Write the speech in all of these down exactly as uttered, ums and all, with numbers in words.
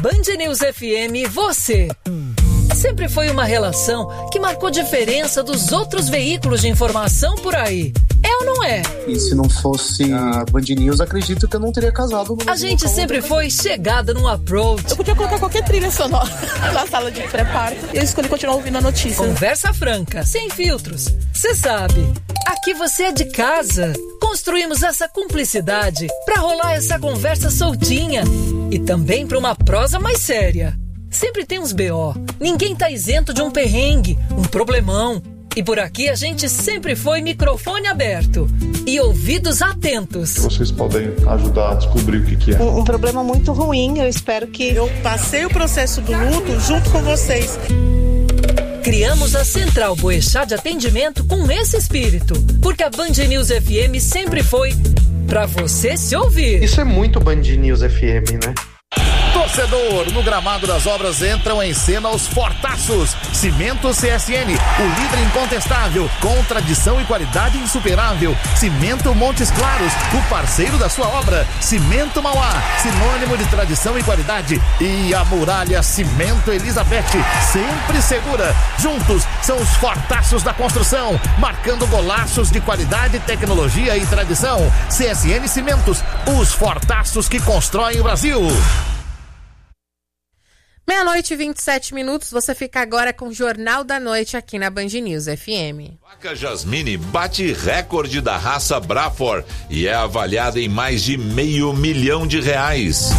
Band News F M e você. Sempre foi uma relação que marcou diferença dos outros veículos de informação por aí. É ou não é? E se não fosse a Band News, acredito que eu não teria casado. No a gente sempre foi chegada num approach. Eu podia colocar qualquer trilha sonora na sala de pré-parto. Eu escolhi continuar ouvindo a notícia. Conversa franca, sem filtros. Você sabe, aqui você é de casa. Construímos essa cumplicidade pra rolar essa conversa soltinha. E também pra uma prosa mais séria. Sempre tem uns B O. Ninguém tá isento de um perrengue, um problemão. E por aqui a gente sempre foi microfone aberto e ouvidos atentos. Vocês podem ajudar a descobrir o que, que é. Um, um problema muito ruim, eu espero que... Eu passei o processo do luto junto com vocês. Criamos a Central Boechat de atendimento com esse espírito, porque a Band News F M sempre foi pra você se ouvir. Isso é muito Band News F M, né? Torcedor, no gramado das obras entram em cena os fortaços. Cimento C S N, o líder incontestável, com tradição e qualidade insuperável. Cimento Montes Claros, o parceiro da sua obra. Cimento Mauá, sinônimo de tradição e qualidade. E a Muralha Cimento Elizabeth, sempre segura. Juntos são os fortaços da construção, marcando golaços de qualidade, tecnologia e tradição. C S N Cimentos, os fortaços que constroem o Brasil. Meia-noite e vinte e sete minutos, você fica agora com o Jornal da Noite aqui na Band News F M. Vaca Jasmine bate recorde da raça Braford e é avaliada em mais de meio milhão de reais.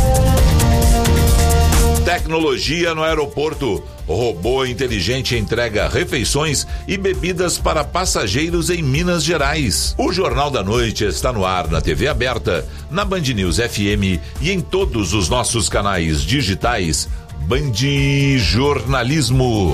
Tecnologia no aeroporto. O robô inteligente entrega refeições e bebidas para passageiros em Minas Gerais. O Jornal da Noite está no ar na T V aberta, na Band News F M e em todos os nossos canais digitais. Band Jornalismo.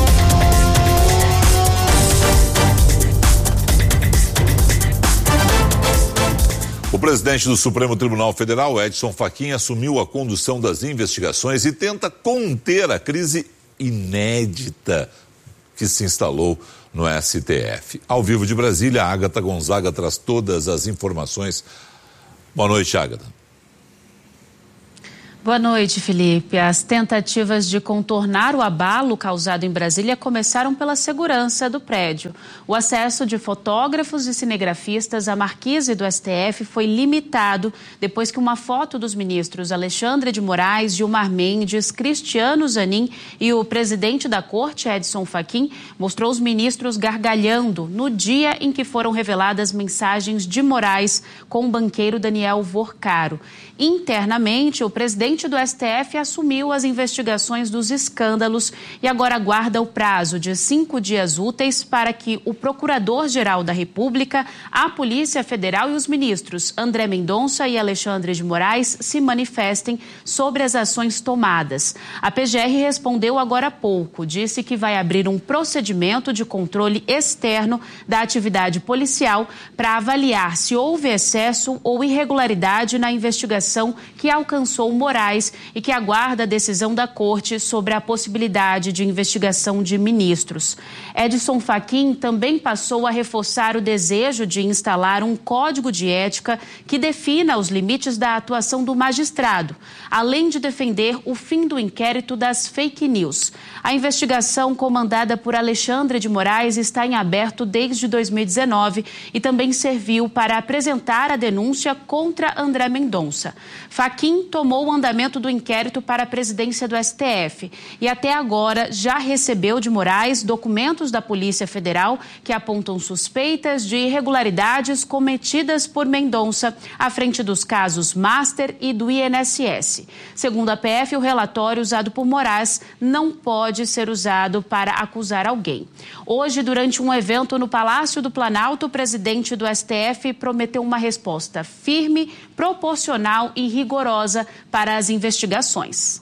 O presidente do Supremo Tribunal Federal, Edson Fachin, assumiu a condução das investigações e tenta conter a crise inédita que se instalou no S T F. Ao vivo de Brasília, a Ágata Gonzaga traz todas as informações. Boa noite, Ágata. Boa noite, Felipe. As tentativas de contornar o abalo causado em Brasília começaram pela segurança do prédio. O acesso de fotógrafos e cinegrafistas à marquise do S T F foi limitado depois que uma foto dos ministros Alexandre de Moraes, Gilmar Mendes, Cristiano Zanin e o presidente da corte, Edson Fachin, mostrou os ministros gargalhando no dia em que foram reveladas mensagens de Moraes com o banqueiro Daniel Vorcaro. Internamente, o presidente do S T F assumiu as investigações dos escândalos e agora aguarda o prazo de cinco dias úteis para que o Procurador-Geral da República, a Polícia Federal e os ministros André Mendonça e Alexandre de Moraes se manifestem sobre as ações tomadas. A P G R respondeu agora há pouco, disse que vai abrir um procedimento de controle externo da atividade policial para avaliar se houve excesso ou irregularidade na investigação que alcançou Moraes e que aguarda a decisão da Corte sobre a possibilidade de investigação de ministros. Edson Fachin também passou a reforçar o desejo de instalar um código de ética que defina os limites da atuação do magistrado, além de defender o fim do inquérito das fake news. A investigação comandada por Alexandre de Moraes está em aberto desde dois mil e dezenove e também serviu para apresentar a denúncia contra André Mendonça. Fachin tomou o andamento do inquérito para a presidência do S T F e até agora já recebeu de Moraes documentos da Polícia Federal que apontam suspeitas de irregularidades cometidas por Mendonça à frente dos casos Master e do I N S S. Segundo a P F, o relatório usado por Moraes não pode ser usado para acusar alguém. Hoje, durante um evento no Palácio do Planalto, o presidente do S T F prometeu uma resposta firme, proporcional e rigorosa para as investigações.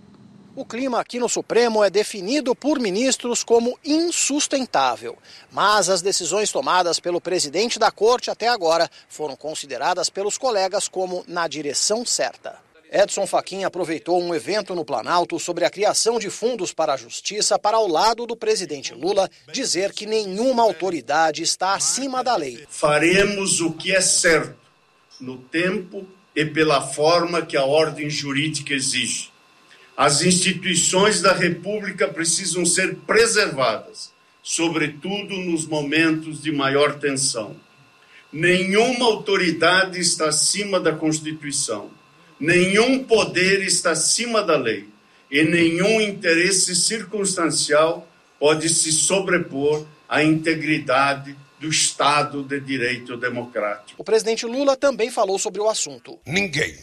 O clima aqui no Supremo é definido por ministros como insustentável, mas as decisões tomadas pelo presidente da Corte até agora foram consideradas pelos colegas como na direção certa. Edson Fachin aproveitou um evento no Planalto sobre a criação de fundos para a justiça para, ao lado do presidente Lula, dizer que nenhuma autoridade está acima da lei. Faremos o que é certo, no tempo e pela forma que a ordem jurídica exige. As instituições da República precisam ser preservadas, sobretudo nos momentos de maior tensão. Nenhuma autoridade está acima da Constituição, nenhum poder está acima da lei e nenhum interesse circunstancial pode se sobrepor à integridade do Estado de Direito Democrático. O presidente Lula também falou sobre o assunto. Ninguém,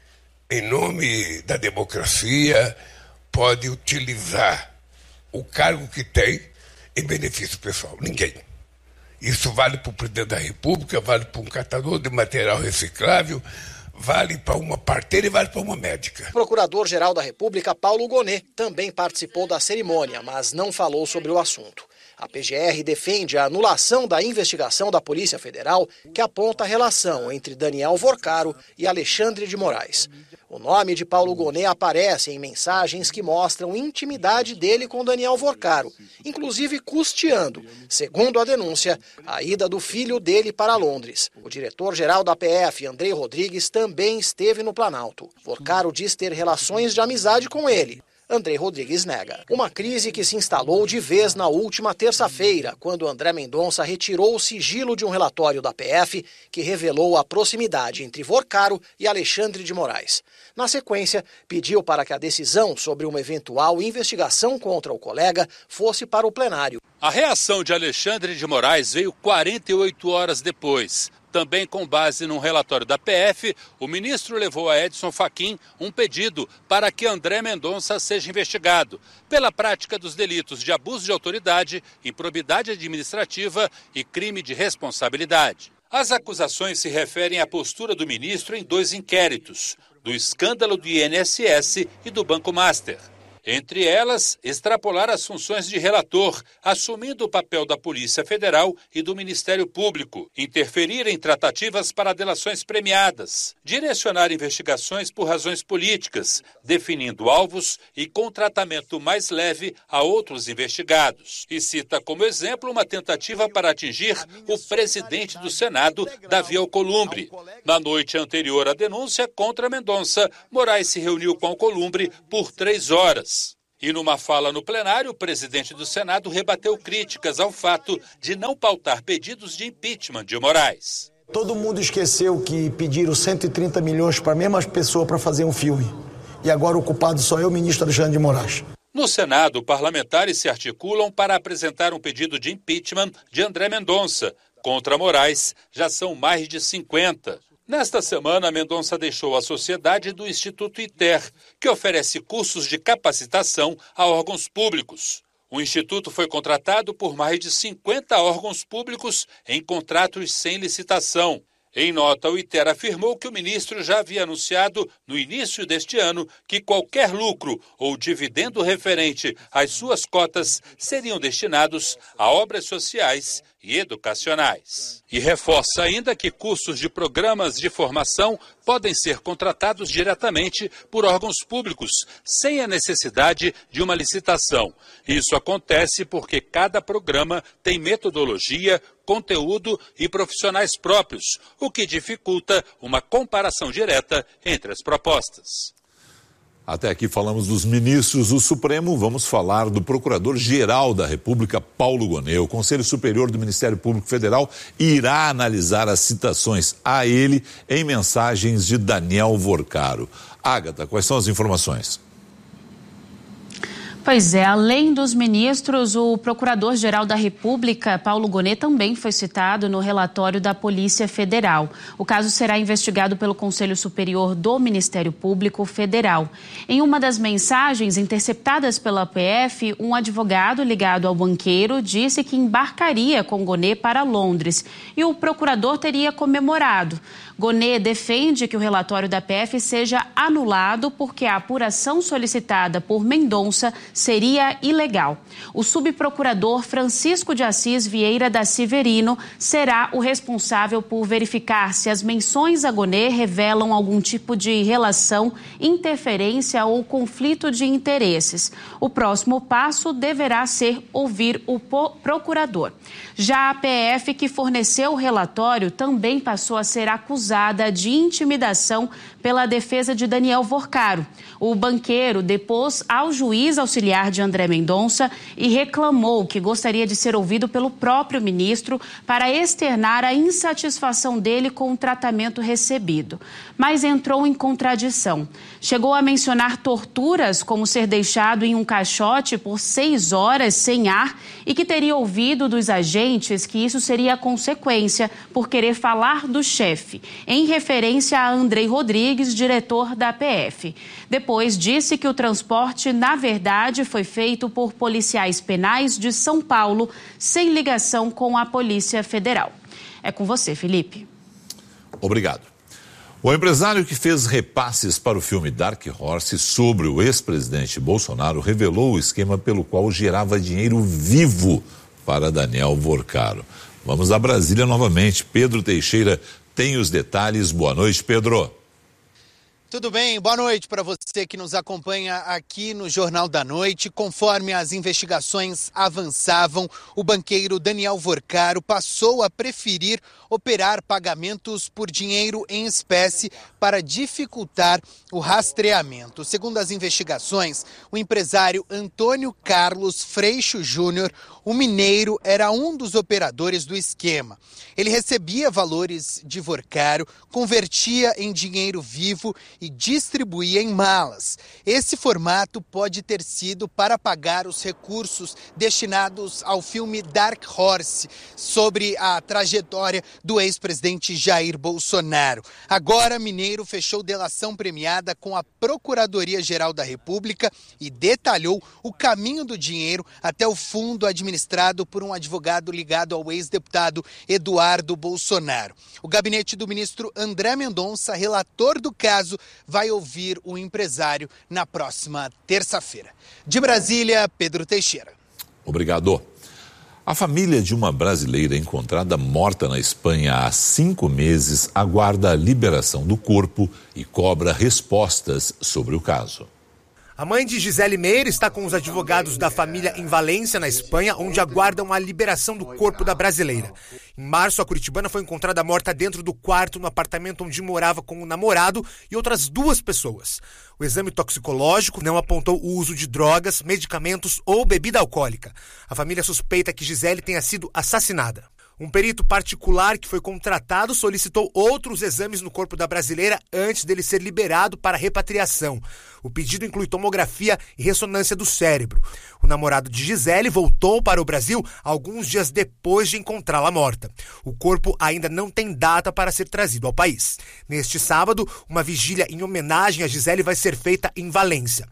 em nome da democracia, pode utilizar o cargo que tem em benefício pessoal. Ninguém. Isso vale para o presidente da República, vale para um catador de material reciclável, vale para uma parteira e vale para uma médica. O Procurador-Geral da República, Paulo Gonet, também participou da cerimônia, mas não falou sobre o assunto. A P G R defende a anulação da investigação da Polícia Federal que aponta a relação entre Daniel Vorcaro e Alexandre de Moraes. O nome de Paulo Gonet aparece em mensagens que mostram intimidade dele com Daniel Vorcaro, inclusive custeando, segundo a denúncia, a ida do filho dele para Londres. O diretor-geral da P F, Andrei Rodrigues, também esteve no Planalto. Vorcaro diz ter relações de amizade com ele. Andrei Rodrigues nega. Uma crise que se instalou de vez na última terça-feira, quando André Mendonça retirou o sigilo de um relatório da P F que revelou a proximidade entre Vorcaro e Alexandre de Moraes. Na sequência, pediu para que a decisão sobre uma eventual investigação contra o colega fosse para o plenário. A reação de Alexandre de Moraes veio quarenta e oito horas depois. Também com base num relatório da P F, o ministro levou a Edson Fachin um pedido para que André Mendonça seja investigado pela prática dos delitos de abuso de autoridade, improbidade administrativa e crime de responsabilidade. As acusações se referem à postura do ministro em dois inquéritos, do escândalo do I N S S e do Banco Master. Entre elas, extrapolar as funções de relator, assumindo o papel da Polícia Federal e do Ministério Público, interferir em tratativas para delações premiadas, direcionar investigações por razões políticas, definindo alvos e com tratamento mais leve a outros investigados. E cita como exemplo uma tentativa para atingir o presidente do Senado, Davi Alcolumbre. Na noite anterior à denúncia contra Mendonça, Moraes se reuniu com Alcolumbre por três horas. E numa fala no plenário, o presidente do Senado rebateu críticas ao fato de não pautar pedidos de impeachment de Moraes. Todo mundo esqueceu que pediram cento e trinta milhões para a mesma pessoa para fazer um filme. E agora o culpado só é o ministro Alexandre de Moraes. No Senado, parlamentares se articulam para apresentar um pedido de impeachment de André Mendonça. Contra Moraes, já são mais de cinquenta. Nesta semana, Mendonça deixou a sociedade do Instituto ITER, que oferece cursos de capacitação a órgãos públicos. O instituto foi contratado por mais de cinquenta órgãos públicos em contratos sem licitação. Em nota, o ITER afirmou que o ministro já havia anunciado, no início deste ano, que qualquer lucro ou dividendo referente às suas cotas seriam destinados a obras sociais e educacionais. E reforça ainda que cursos de programas de formação podem ser contratados diretamente por órgãos públicos, sem a necessidade de uma licitação. Isso acontece porque cada programa tem metodologia, conteúdo e profissionais próprios, o que dificulta uma comparação direta entre as propostas. Até aqui falamos dos ministros do Supremo, vamos falar do Procurador-Geral da República, Paulo Gonet. O Conselho Superior do Ministério Público Federal irá analisar as citações a ele em mensagens de Daniel Vorcaro. Ágata, quais são as informações? Pois é, além dos ministros, o Procurador-Geral da República, Paulo Gonet, também foi citado no relatório da Polícia Federal. O caso será investigado pelo Conselho Superior do Ministério Público Federal. Em uma das mensagens interceptadas pela P F, um advogado ligado ao banqueiro disse que embarcaria com Gonet para Londres e o procurador teria comemorado. Gonet defende que o relatório da P F seja anulado porque a apuração solicitada por Mendonça seria ilegal. O subprocurador Francisco de Assis Vieira da Severino será o responsável por verificar se as menções a Gonê revelam algum tipo de relação, interferência ou conflito de interesses. O próximo passo deverá ser ouvir o procurador. Já a P F, que forneceu o relatório, também passou a ser acusada de intimidação pela defesa de Daniel Vorcaro. O banqueiro depôs ao juiz auxiliar de André Mendonça e reclamou que gostaria de ser ouvido pelo próprio ministro para externar a insatisfação dele com o tratamento recebido. Mas entrou em contradição. Chegou a mencionar torturas, como ser deixado em um caixote por seis horas sem ar e que teria ouvido dos agentes que isso seria a consequência por querer falar do chefe, em referência a Andrei Rodrigues, diretor da P F. Depois disse que o transporte, na verdade, foi feito por policiais penais de São Paulo, sem ligação com a Polícia Federal. É com você, Felipe. Obrigado. O empresário que fez repasses para o filme Dark Horse sobre o ex-presidente Bolsonaro revelou o esquema pelo qual gerava dinheiro vivo para Daniel Vorcaro. Vamos a Brasília novamente. Pedro Teixeira tem os detalhes. Boa noite, Pedro. Tudo bem? Boa noite para você que nos acompanha aqui no Jornal da Noite. Conforme as investigações avançavam, o banqueiro Daniel Vorcaro passou a preferir operar pagamentos por dinheiro em espécie para dificultar o rastreamento. Segundo as investigações, o empresário Antônio Carlos Freixo Júnior, o mineiro, era um dos operadores do esquema. Ele recebia valores de Vorcaro, convertia em dinheiro vivo e distribuía em malas. Esse formato pode ter sido para pagar os recursos destinados ao filme Dark Horse, sobre a trajetória do ex-presidente Jair Bolsonaro. Agora, Mineiro fechou delação premiada com a Procuradoria-Geral da República e detalhou o caminho do dinheiro até o fundo administrado por um advogado ligado ao ex-deputado Eduardo Bolsonaro. O gabinete do ministro André Mendonça, relator do caso, vai ouvir o empresário na próxima terça-feira. De Brasília, Pedro Teixeira. Obrigado. A família de uma brasileira encontrada morta na Espanha há cinco meses aguarda a liberação do corpo e cobra respostas sobre o caso. A mãe de Gisele Meyer está com os advogados da família em Valência, na Espanha, onde aguardam a liberação do corpo da brasileira. Em março, a curitibana foi encontrada morta dentro do quarto no apartamento onde morava com o namorado e outras duas pessoas. O exame toxicológico não apontou o uso de drogas, medicamentos ou bebida alcoólica. A família suspeita que Gisele tenha sido assassinada. Um perito particular que foi contratado solicitou outros exames no corpo da brasileira antes dele ser liberado para repatriação. O pedido inclui tomografia e ressonância do cérebro. O namorado de Gisele voltou para o Brasil alguns dias depois de encontrá-la morta. O corpo ainda não tem data para ser trazido ao país. Neste sábado, uma vigília em homenagem a Gisele vai ser feita em Valência.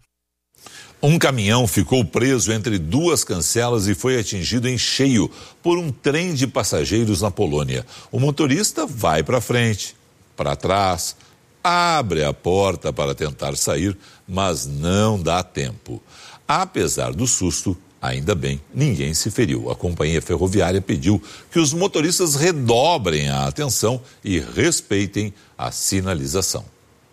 Um caminhão ficou preso entre duas cancelas e foi atingido em cheio por um trem de passageiros na Polônia. O motorista vai para frente, para trás, abre a porta para tentar sair, mas não dá tempo. Apesar do susto, ainda bem, ninguém se feriu. A companhia ferroviária pediu que os motoristas redobrem a atenção e respeitem a sinalização.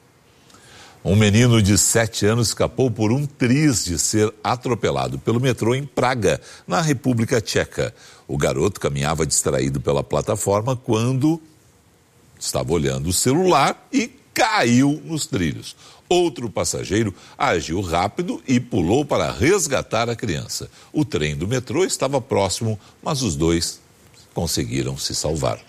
Um menino de sete anos escapou por um triz de ser atropelado pelo metrô em Praga, na República Tcheca. O garoto caminhava distraído pela plataforma quando estava olhando o celular e caiu nos trilhos. Outro passageiro agiu rápido e pulou para resgatar a criança. O trem do metrô estava próximo, mas os dois conseguiram se salvar.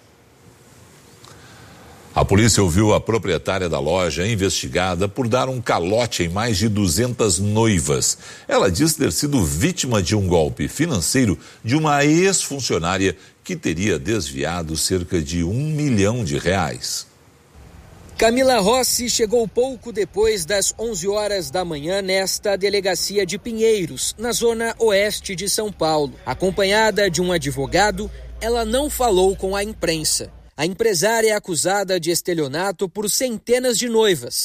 A polícia ouviu a proprietária da loja investigada por dar um calote em mais de duzentas noivas. Ela diz ter sido vítima de um golpe financeiro de uma ex-funcionária que teria desviado cerca de um milhão de reais. Camila Rossi chegou pouco depois das onze horas da manhã nesta delegacia de Pinheiros, na zona oeste de São Paulo. Acompanhada de um advogado, ela não falou com a imprensa. A empresária é acusada de estelionato por centenas de noivas,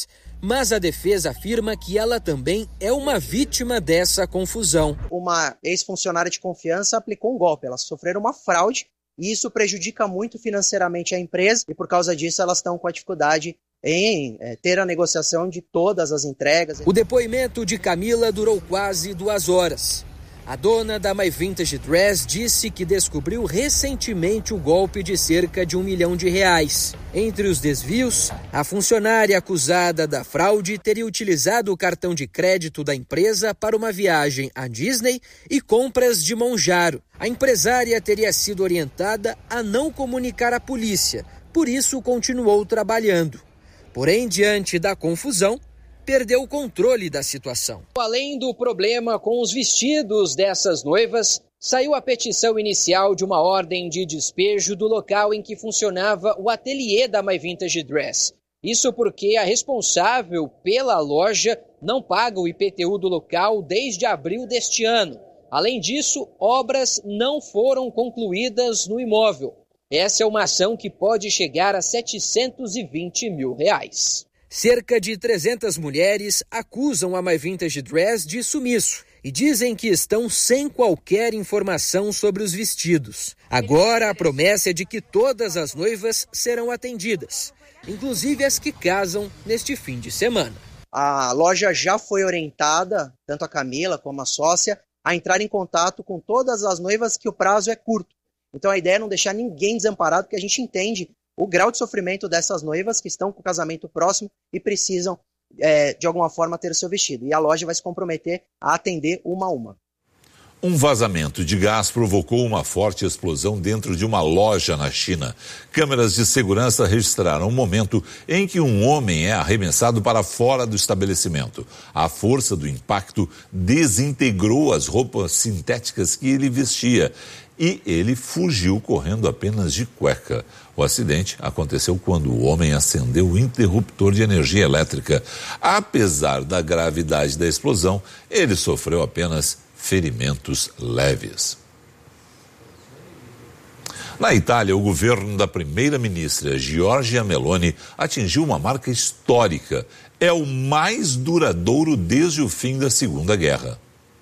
mas a defesa afirma que ela também é uma vítima dessa confusão. Uma ex-funcionária de confiança aplicou um golpe, elas sofreram uma fraude e isso prejudica muito financeiramente a empresa e por causa disso elas estão com a dificuldade em é, ter a negociação de todas as entregas. O depoimento de Camila durou quase duas horas. A dona da My Vintage Dress disse que descobriu recentemente o golpe de cerca de um milhão de reais. Entre os desvios, a funcionária acusada da fraude teria utilizado o cartão de crédito da empresa para uma viagem à Disney e compras de Monjaro. A empresária teria sido orientada a não comunicar à polícia, por isso continuou trabalhando. Porém, diante da confusão, perdeu o controle da situação. Além do problema com os vestidos dessas noivas, saiu a petição inicial de uma ordem de despejo do local em que funcionava o ateliê da My Vintage Dress. Isso porque a responsável pela loja não paga o I P T U do local desde abril deste ano. Além disso, obras não foram concluídas no imóvel. Essa é uma ação que pode chegar a setecentos e vinte mil reais. Cerca de trezentas mulheres acusam a My Vintage Dress de sumiço e dizem que estão sem qualquer informação sobre os vestidos. Agora a promessa é de que todas as noivas serão atendidas, inclusive as que casam neste fim de semana. A loja já foi orientada, tanto a Camila como a sócia, a entrar em contato com todas as noivas que o prazo é curto. Então a ideia é não deixar ninguém desamparado, porque a gente entende o grau de sofrimento dessas noivas que estão com o casamento próximo e precisam, é, de alguma forma, ter o seu vestido. E a loja vai se comprometer a atender uma a uma. Um vazamento de gás provocou uma forte explosão dentro de uma loja na China. Câmeras de segurança registraram o momento em que um homem é arremessado para fora do estabelecimento. A força do impacto desintegrou as roupas sintéticas que ele vestia e ele fugiu correndo apenas de cueca. O acidente aconteceu quando o homem acendeu o interruptor de energia elétrica. Apesar da gravidade da explosão, ele sofreu apenas ferimentos leves. Na Itália, o governo da primeira-ministra Giorgia Meloni atingiu uma marca histórica. É o mais duradouro desde o fim da Segunda Guerra.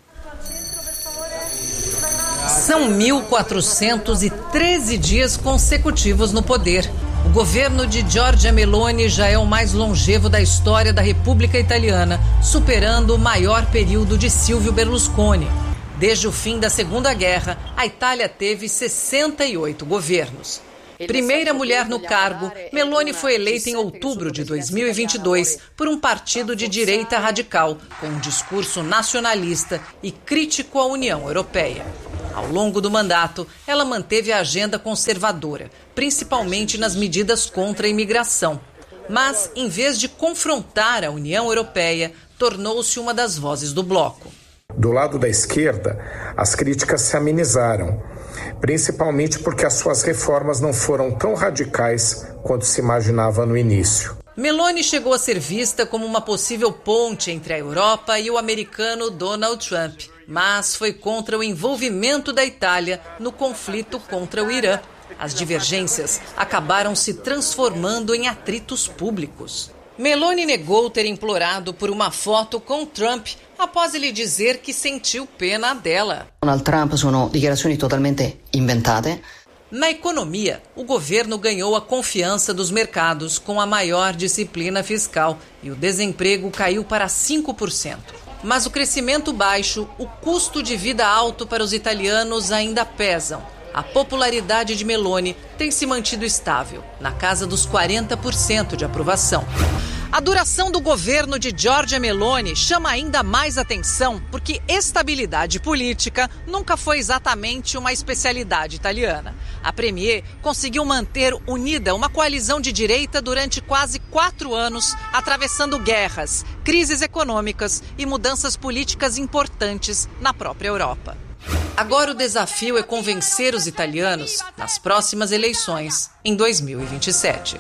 São mil quatrocentos e treze dias consecutivos no poder. O governo de Giorgia Meloni já é o mais longevo da história da República Italiana, superando o maior período de Silvio Berlusconi. Desde o fim da Segunda Guerra, a Itália teve sessenta e oito governos. Primeira mulher no cargo, Meloni foi eleita em outubro de dois mil e vinte e dois por um partido de direita radical, com um discurso nacionalista e crítico à União Europeia. Ao longo do mandato, ela manteve a agenda conservadora, principalmente nas medidas contra a imigração. Mas, em vez de confrontar a União Europeia, tornou-se uma das vozes do bloco. Do lado da esquerda, as críticas se amenizaram, principalmente porque as suas reformas não foram tão radicais quanto se imaginava no início. Meloni chegou a ser vista como uma possível ponte entre a Europa e o americano Donald Trump, mas foi contra o envolvimento da Itália no conflito contra o Irã. As divergências acabaram se transformando em atritos públicos. Meloni negou ter implorado por uma foto com Trump após ele dizer que sentiu pena dela. Donald Trump sono dichiarazioni totalmente inventate. Na economia, o governo ganhou a confiança dos mercados com a maior disciplina fiscal e o desemprego caiu para cinco por cento. Mas o crescimento baixo, o custo de vida alto para os italianos ainda pesam. A popularidade de Meloni tem se mantido estável, na casa dos quarenta por cento de aprovação. A duração do governo de Giorgia Meloni chama ainda mais atenção porque estabilidade política nunca foi exatamente uma especialidade italiana. A premier conseguiu manter unida uma coalizão de direita durante quase quatro anos, atravessando guerras, crises econômicas e mudanças políticas importantes na própria Europa. Agora o desafio é convencer os italianos nas próximas eleições em dois mil e vinte e sete.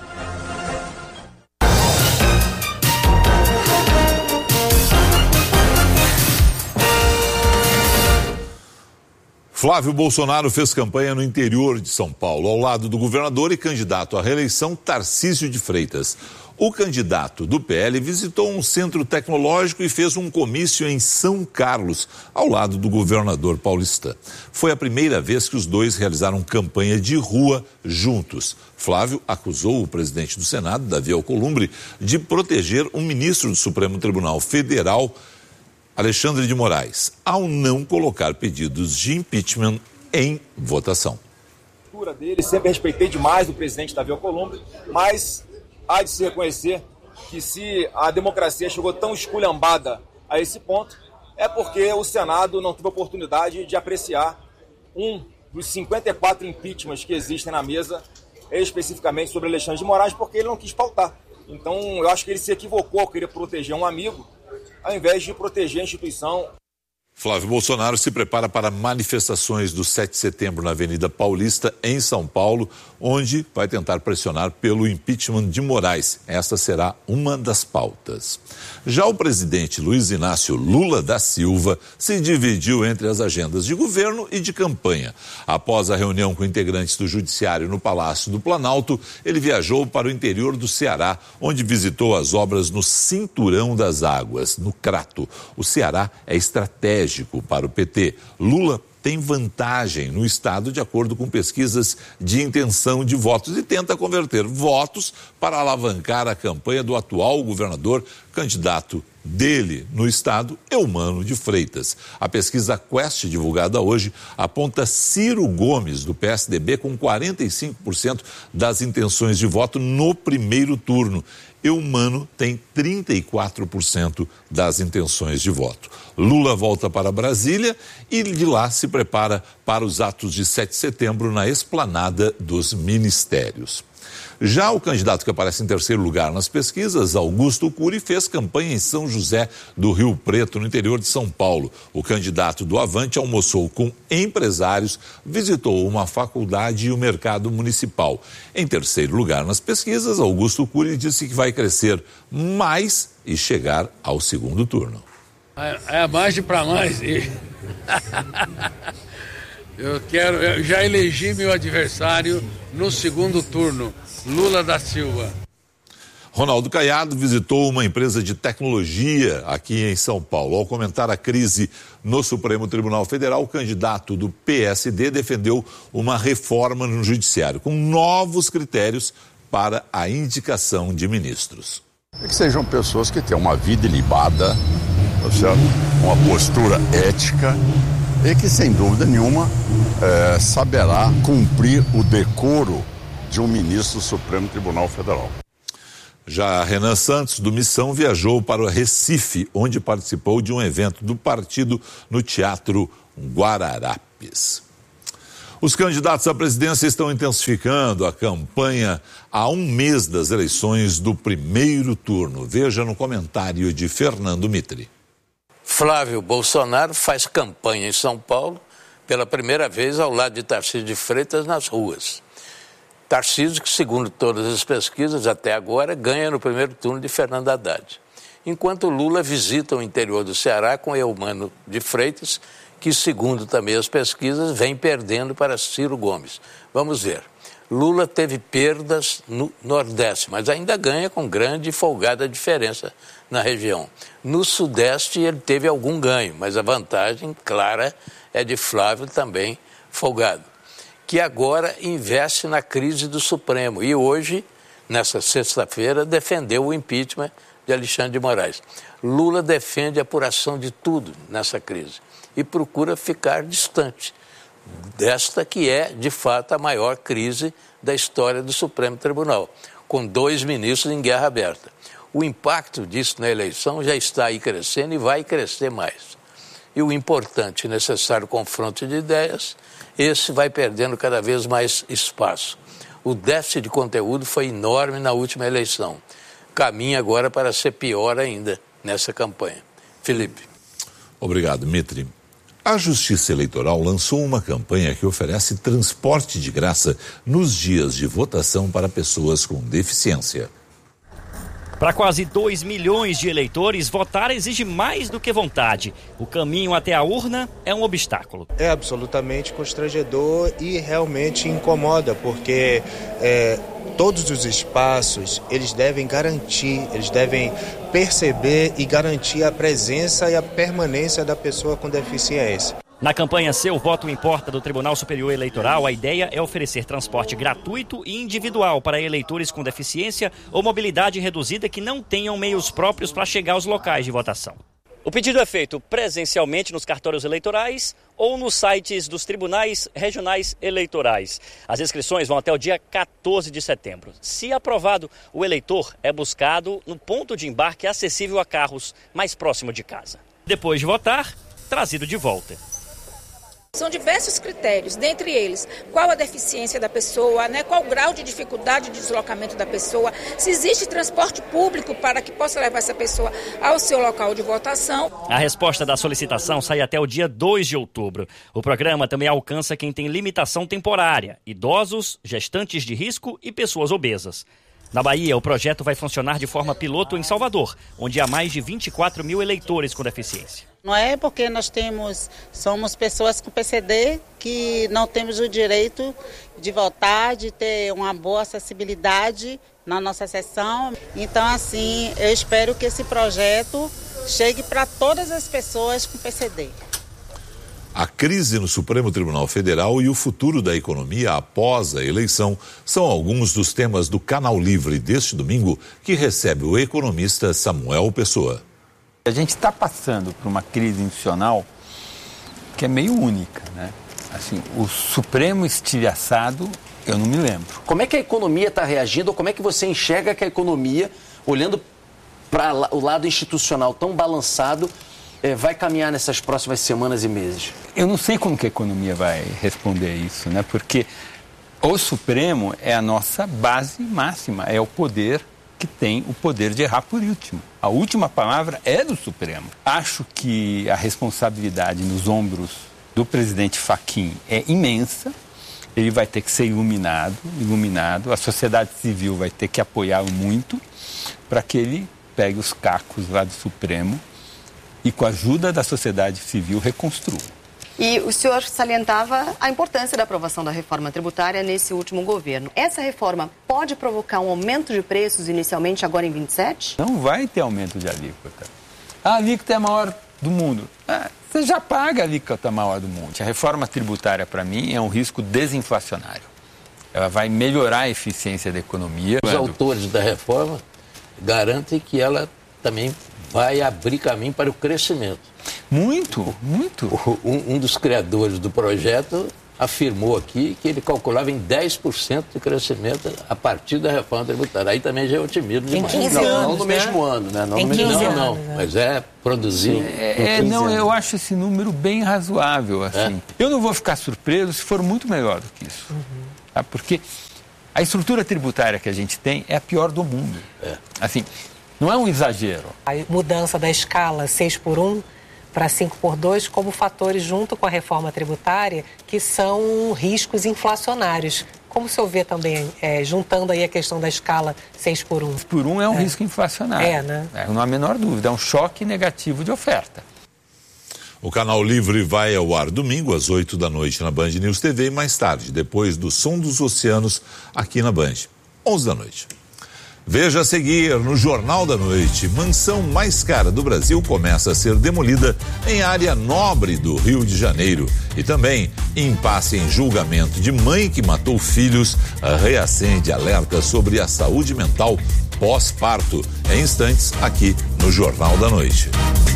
Flávio Bolsonaro fez campanha no interior de São Paulo, ao lado do governador e candidato à reeleição Tarcísio de Freitas. O candidato do P L visitou um centro tecnológico e fez um comício em São Carlos, ao lado do governador paulista. Foi a primeira vez que os dois realizaram campanha de rua juntos. Flávio acusou o presidente do Senado, Davi Alcolumbre, de proteger um ministro do Supremo Tribunal Federal, Alexandre de Moraes, ao não colocar pedidos de impeachment em votação. A postura dele, sempre respeitei demais o presidente Davi Alcolumbre, mas há de se reconhecer que se a democracia chegou tão esculhambada a esse ponto, é porque o Senado não teve oportunidade de apreciar um dos cinquenta e quatro impeachments que existem na mesa, especificamente sobre Alexandre de Moraes, porque ele não quis pautar. Então, eu acho que ele se equivocou ao querer proteger um amigo, ao invés de proteger a instituição. Flávio Bolsonaro se prepara para manifestações do sete de setembro na Avenida Paulista, em São Paulo, onde vai tentar pressionar pelo impeachment de Moraes. Esta será uma das pautas. Já o presidente Luiz Inácio Lula da Silva se dividiu entre as agendas de governo e de campanha. Após a reunião com integrantes do Judiciário no Palácio do Planalto, ele viajou para o interior do Ceará, onde visitou as obras no Cinturão das Águas, no Crato. O Ceará é estratégico para o P T. Lula tem vantagem no estado de acordo com pesquisas de intenção de votos e tenta converter votos para alavancar a campanha do atual governador, candidato dele no estado, Eumano de Freitas. A pesquisa Quest, divulgada hoje, aponta Ciro Gomes, do P S D B, com quarenta e cinco por cento das intenções de voto no primeiro turno. Eumano tem trinta e quatro por cento das intenções de voto. Lula volta para Brasília e de lá se prepara para os atos de sete de setembro na esplanada dos ministérios. Já o candidato que aparece em terceiro lugar nas pesquisas, Augusto Cury, fez campanha em São José do Rio Preto, no interior de São Paulo. O candidato do Avante almoçou com empresários, visitou uma faculdade e o mercado municipal. Em terceiro lugar nas pesquisas, Augusto Cury disse que vai crescer mais e chegar ao segundo turno. É, é margem para mais. Eu quero, eu já elegi meu adversário no segundo turno, Lula da Silva. Ronaldo Caiado visitou uma empresa de tecnologia aqui em São Paulo. Ao comentar a crise no Supremo Tribunal Federal, o candidato do P S D defendeu uma reforma no judiciário, com novos critérios para a indicação de ministros. Que sejam pessoas que tenham uma vida ilibada, uma postura ética e que, sem dúvida nenhuma, é, saberá cumprir o decoro de um ministro do Supremo Tribunal Federal. Já Renan Santos, do Missão, viajou para o Recife, onde participou de um evento do partido no Teatro Guararapes. Os candidatos à presidência estão intensificando a campanha há um mês das eleições do primeiro turno. Veja no comentário de Fernando Mitre. Flávio Bolsonaro faz campanha em São Paulo pela primeira vez ao lado de Tarcísio de Freitas nas ruas. Tarcísio, que segundo todas as pesquisas até agora, ganha no primeiro turno de Fernando Haddad. Enquanto Lula visita o interior do Ceará com Eumano de Freitas, que segundo também as pesquisas vem perdendo para Ciro Gomes. Vamos ver. Lula teve perdas no Nordeste, mas ainda ganha com grande e folgada diferença na região. No Sudeste ele teve algum ganho, mas a vantagem clara é de Flávio, também folgado, que agora investe na crise do Supremo e hoje, nessa sexta-feira, defendeu o impeachment de Alexandre de Moraes. Lula defende a apuração de tudo nessa crise e procura ficar distante desta que é, de fato, a maior crise da história do Supremo Tribunal, com dois ministros em guerra aberta. O impacto disso na eleição já está aí crescendo e vai crescer mais. E o importante e necessário confronto de ideias, esse vai perdendo cada vez mais espaço. O déficit de conteúdo foi enorme na última eleição. Caminha agora para ser pior ainda nessa campanha. Felipe. Obrigado, Mitre. A Justiça Eleitoral lançou uma campanha que oferece transporte de graça nos dias de votação para pessoas com deficiência. Para quase dois milhões de eleitores, votar exige mais do que vontade. O caminho até a urna é um obstáculo. É absolutamente constrangedor e realmente incomoda, porque é, todos os espaços, eles devem garantir, eles devem perceber e garantir a presença e a permanência da pessoa com deficiência. Na campanha Seu Voto Importa do Tribunal Superior Eleitoral, a ideia é oferecer transporte gratuito e individual para eleitores com deficiência ou mobilidade reduzida que não tenham meios próprios para chegar aos locais de votação. O pedido é feito presencialmente nos cartórios eleitorais ou nos sites dos tribunais regionais eleitorais. As inscrições vão até o dia quatorze de setembro. Se aprovado, o eleitor é buscado no ponto de embarque acessível a carros mais próximo de casa. Depois de votar, trazido de volta. São diversos critérios, dentre eles, qual a deficiência da pessoa, né, qual o grau de dificuldade de deslocamento da pessoa, se existe transporte público para que possa levar essa pessoa ao seu local de votação. A resposta da solicitação sai até o dia dois de outubro. O programa também alcança quem tem limitação temporária, idosos, gestantes de risco e pessoas obesas. Na Bahia, o projeto vai funcionar de forma piloto em Salvador, onde há mais de vinte e quatro mil eleitores com deficiência. Não é porque nós temos, somos pessoas com P C D que não temos o direito de votar, de ter uma boa acessibilidade na nossa sessão. Então, assim, eu espero que esse projeto chegue para todas as pessoas com P C D. A crise no Supremo Tribunal Federal e o futuro da economia após a eleição são alguns dos temas do Canal Livre deste domingo, que recebe o economista Samuel Pessoa. A gente está passando por uma crise institucional que é meio única, né? Assim, o Supremo estilhaçado, eu não me lembro. Como é que a economia está reagindo, ou como é que você enxerga que a economia, olhando para o lado institucional tão balançado, eh, vai caminhar nessas próximas semanas e meses? Eu não sei como que a economia vai responder isso, né? Porque o Supremo é a nossa base máxima, é o poder que tem o poder de errar por último. A última palavra é do Supremo. Acho que a responsabilidade nos ombros do presidente Fachin é imensa. Ele vai ter que ser iluminado, iluminado. A sociedade civil vai ter que apoiá-lo muito para que ele pegue os cacos lá do Supremo e, com a ajuda da sociedade civil, reconstrua. E o senhor salientava a importância da aprovação da reforma tributária nesse último governo. Essa reforma pode provocar um aumento de preços inicialmente agora em vinte e sete? Não vai ter aumento de alíquota. A alíquota é a maior do mundo. Ah, você já paga a alíquota maior do mundo. A reforma tributária, para mim, é um risco desinflacionário. Ela vai melhorar a eficiência da economia. Os autores da reforma garantem que ela também vai abrir caminho para o crescimento. Muito, muito. Um, um dos criadores do projeto afirmou aqui que ele calculava em dez por cento de crescimento a partir da reforma tributária. Aí também já é otimismo demais. Em quinze não, anos, não no né? mesmo ano, né? Não, em no mesmo, quinze não, anos, não. né? Mas é produzir. É, é, não, eu acho esse número bem razoável, assim. É? Eu não vou ficar surpreso se for muito melhor do que isso. Uhum. Tá? Porque a estrutura tributária que a gente tem é a pior do mundo. É. Assim, não é um exagero. A mudança da escala seis por um para cinco por dois como fatores junto com a reforma tributária que são riscos inflacionários. Como o senhor vê também, é, juntando aí a questão da escala seis por um? seis por um é um é. risco inflacionário. É, né? É, não há a menor dúvida, é um choque negativo de oferta. O Canal Livre vai ao ar domingo às oito da noite na Band News T V e mais tarde, depois do Som dos Oceanos, aqui na Band, onze da noite. Veja a seguir no Jornal da Noite. Mansão mais cara do Brasil começa a ser demolida em área nobre do Rio de Janeiro. E também, impasse em julgamento de mãe que matou filhos, reacende alerta sobre a saúde mental pós-parto. Em instantes, aqui no Jornal da Noite.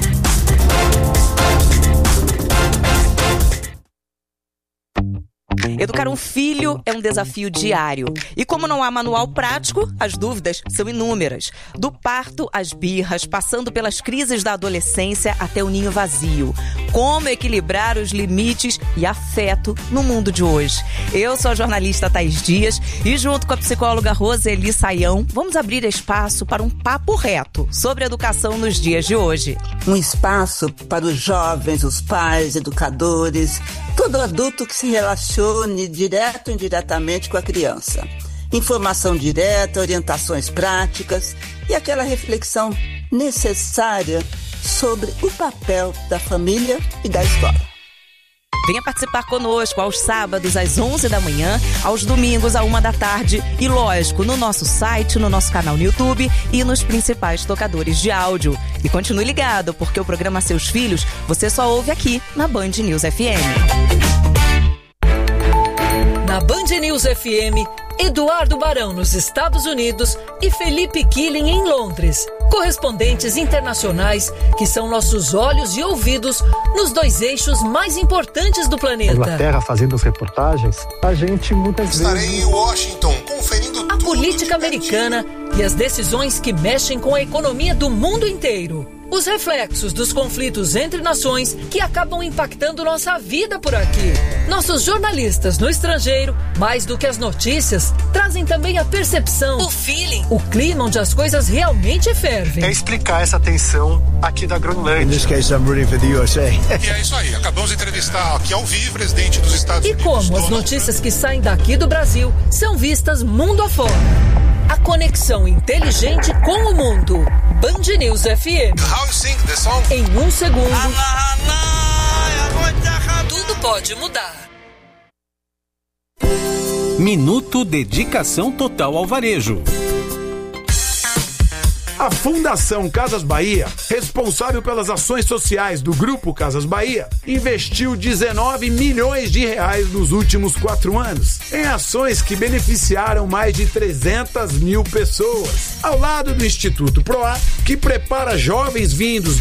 Educar um filho é um desafio diário. E como não há manual prático, as dúvidas são inúmeras. Do parto às birras, passando pelas crises da adolescência até o ninho vazio. Como equilibrar os limites e afeto no mundo de hoje? Eu sou a jornalista Thaís Dias e junto com a psicóloga Roseli Saião, vamos abrir espaço para um papo reto sobre educação nos dias de hoje. Um espaço para os jovens, os pais, educadores, todo adulto que se relacione direto ou indiretamente com a criança. Informação direta, orientações práticas e aquela reflexão necessária sobre o papel da família e da escola. Venha participar conosco aos sábados às onze da manhã, aos domingos à uma da tarde e, lógico, no nosso site, no nosso canal no YouTube e nos principais tocadores de áudio. E continue ligado, porque o programa Seus Filhos você só ouve aqui na Band News F M. Na Band News F M, Eduardo Barão nos Estados Unidos e Felipe Killing em Londres. Correspondentes internacionais que são nossos olhos e ouvidos nos dois eixos mais importantes do planeta. Inglaterra fazendo as reportagens, a gente muitas Estarei vezes... em Washington conferindo a política americana e as decisões que mexem com a economia do mundo inteiro. Os reflexos dos conflitos entre nações que acabam impactando nossa vida por aqui. Nossos jornalistas no estrangeiro, mais do que as notícias, trazem também a percepção, o feeling, o clima onde as coisas realmente fervem. É explicar essa tensão aqui da Groenlândia. In this case, I'm rooting for the U S A. E é isso aí, acabamos de entrevistar aqui ao vivo o presidente dos Estados e Unidos. E como as notícias que saem daqui do Brasil são vistas mundo afora. A conexão inteligente com o mundo. Band News F M. How you sing the song? Em um segundo, tudo pode mudar. Minuto Dedicação Total ao Varejo. A Fundação Casas Bahia, responsável pelas ações sociais do Grupo Casas Bahia, investiu dezenove milhões de reais nos últimos quatro anos em ações que beneficiaram mais de trezentas mil pessoas, ao lado do Instituto Proar, que prepara jovens vindos